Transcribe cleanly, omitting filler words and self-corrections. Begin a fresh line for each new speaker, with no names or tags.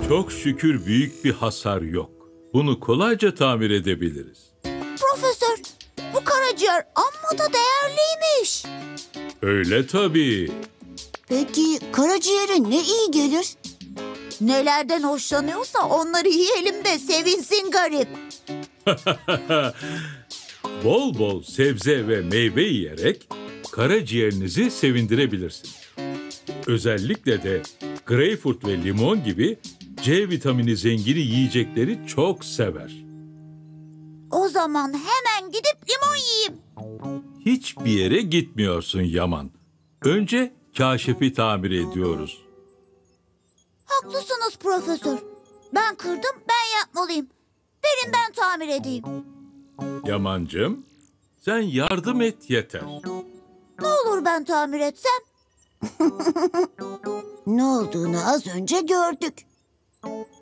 Çok şükür büyük bir hasar yok. Bunu kolayca tamir edebiliriz.
Profesör, bu karaciğer amma da değerliymiş.
Öyle tabii.
Peki karaciğere ne iyi gelir?
Nelerden hoşlanıyorsa onları yiyelim de sevinsin garip.
Bol bol sebze ve meyve yiyerek karaciğerinizi sevindirebilirsiniz. Özellikle de greyfurt ve limon gibi C vitamini zengini yiyecekleri çok sever.
O zaman hemen gidip limon yiyeyim.
Hiçbir yere gitmiyorsun Yaman. Önce kaşifi tamir ediyoruz.
Haklısınız profesör. Ben kırdım, ben yapmalıyım. Verin ben tamir edeyim.
Yamancığım, sen yardım et yeter.
Ne olur ben tamir etsem?
Ne olduğunu az önce gördük.